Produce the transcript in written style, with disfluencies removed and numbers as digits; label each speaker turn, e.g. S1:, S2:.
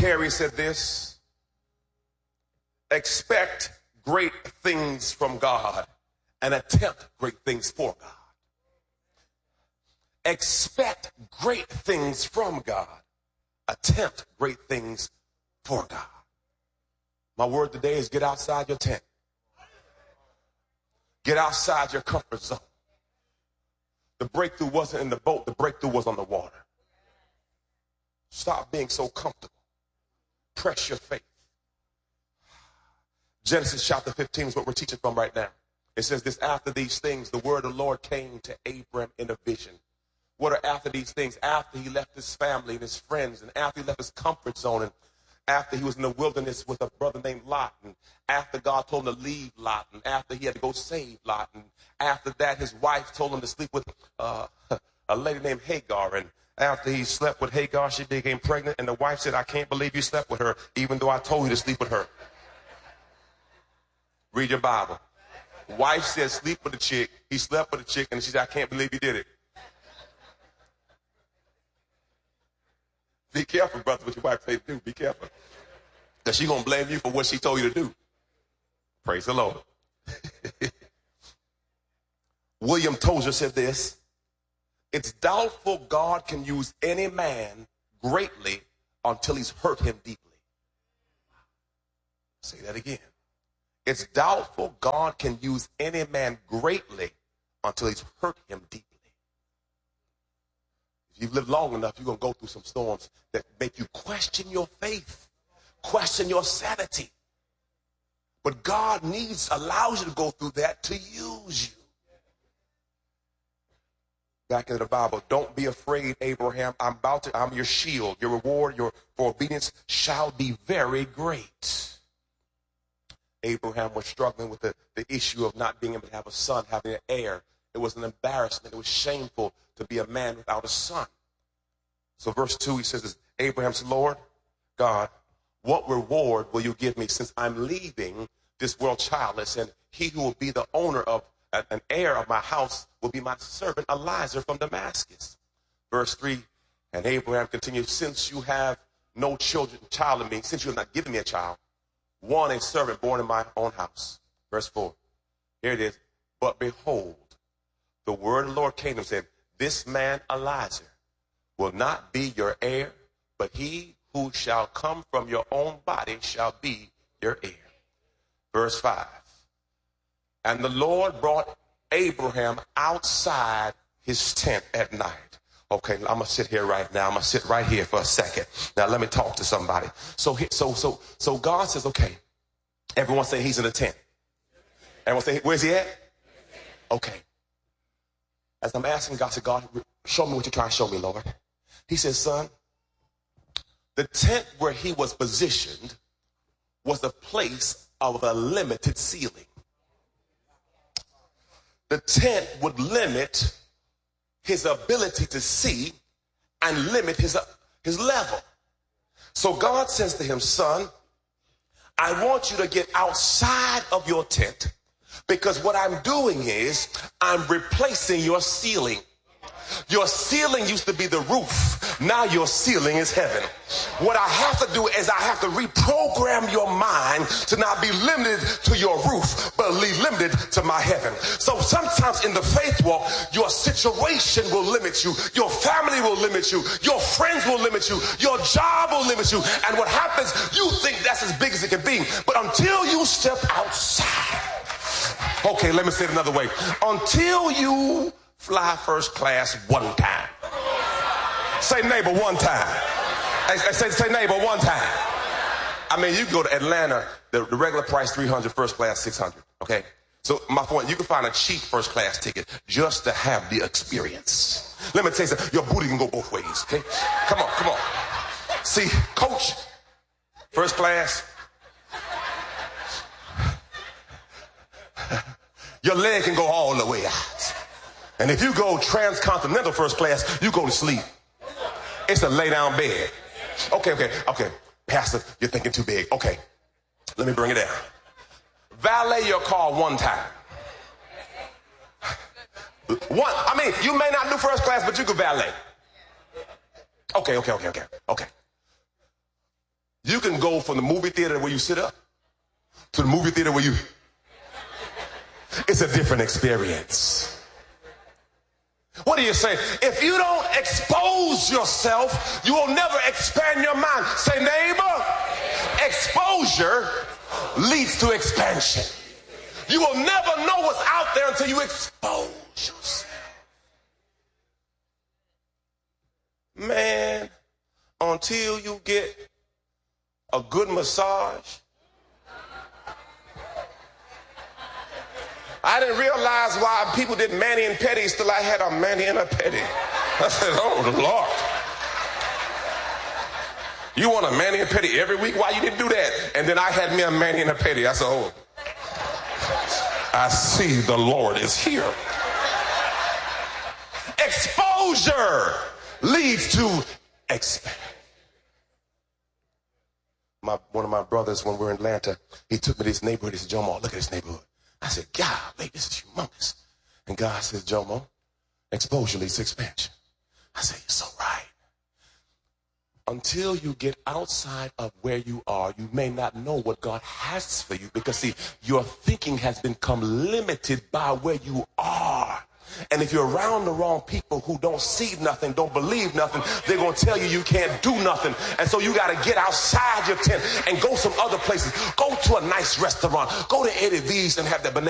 S1: Carey said this: expect great things from God and attempt great things for God. Expect great things from God. Attempt great things for God. My word today is get outside your tent. Get outside your comfort zone. The breakthrough wasn't in the boat. The breakthrough was on the water. Stop being so comfortable. Press your faith. Genesis chapter 15 is what we're teaching from right now. It says this: after these things, the word of the Lord came to Abram in a vision. What are after these things? After he left his family and his friends, and after he left his comfort zone, and after he was in the wilderness with a brother named Lot, and after God told him to leave Lot, and after he had to go save Lot, and after that his wife told him to sleep with a lady named Hagar, and after he slept with Hagar, she became pregnant, and the wife said, I can't believe you slept with her, even though I told you to sleep with her. Read your Bible. Wife said sleep with the chick, he slept with the chick, and she said, I can't believe you did it. Be careful, brother, what your wife says to do. Be careful. Because she's going to blame you for what she told you to do. Praise the Lord. William Tozer said this: it's doubtful God can use any man greatly until he's hurt him deeply. Say that again. It's doubtful God can use any man greatly until he's hurt him deeply. If you've lived long enough, you're going to go through some storms that make you question your faith, question your sanity. But God allows you to go through that to use you. Back into the Bible, don't be afraid, Abraham. I'm your shield. Your reward, for obedience shall be very great. Abraham was struggling with the issue of not being able to have a son, having an heir. It was an embarrassment. It was shameful to be a man without a son. So verse 2, he says, Abraham said, Lord God, what reward will you give me since I'm leaving this world childless, and he who will be the owner of an heir of my house will be my servant Eliezer from Damascus. Verse 3, and Abraham continued, since you have no child in me, since you have not given me a child, one a servant born in my own house. Verse 4, here it is. But behold, the word of the Lord came and said, this man Eliezer will not be your heir, but he who shall come from your own body shall be your heir. Verse 5, and the Lord brought Abraham outside his tent at night. Okay, I'm going to sit here right now. I'm going to sit right here for a second. Now, let me talk to somebody. So God says, okay, everyone say he's in the tent. Everyone say, where's he at? Okay. As I'm asking God, I said, God, show me what you're trying to show me, Lord. He says, son, the tent where he was positioned was a place of a limited ceiling. The tent would limit his ability to see and limit his level. So God says to him, son, I want you to get outside of your tent, because what I'm doing is I'm replacing your ceiling. Your ceiling used to be the roof. Now your ceiling is heaven. What I have to do is I have to reprogram your mind to not be limited to your roof, but be limited to my heaven. So sometimes in the faith walk, your situation will limit you. Your family will limit you. Your friends will limit you. Your job will limit you. And what happens, you think that's as big as it can be. But until you step outside, okay, let me say it another way. Until you fly first class one time. Say neighbor one time. Say neighbor one time. I mean, you can go to Atlanta, the regular price $300, first class $600. Okay. So my point, you can find a cheap first class ticket just to have the experience. Let me tell you something. Your booty can go both ways. Okay. Come on. See, coach, first class. Your leg can go all the way out. And if you go transcontinental first class, you go to sleep. It's a lay down bed. Okay. Pastor, you're thinking too big. Okay, let me bring it down. Valet your car one time. You may not do first class, but you can valet. Okay. You can go from the movie theater where you sit up to the movie theater where you... It's a different experience. What are you saying? If you don't expose yourself, you will never expand your mind. Say, neighbor, exposure leads to expansion. You will never know what's out there until you expose yourself. Man, until you get a good massage. I didn't realize why people did mani and pedis till I had a mani and a pedi. I said, oh, Lord. You want a mani and pedi every week? Why you didn't do that? And then I had me a mani and a pedi. I said, oh, I see the Lord is here. Exposure leads to expansion. One of my brothers, when we were in Atlanta, he took me to this neighborhood. He said, Jomo, look at this neighborhood. I said, God, this is humongous. And God says, Jomo, exposure leads to expansion. I said, you're so right. Until you get outside of where you are, you may not know what God has for you, because, see, your thinking has become limited by where you are. And if you're around the wrong people who don't see nothing, don't believe nothing, they're going to tell you you can't do nothing. And so you got to get outside your tent and go some other places. Go to a nice restaurant. Go to Eddie V's and have that banana.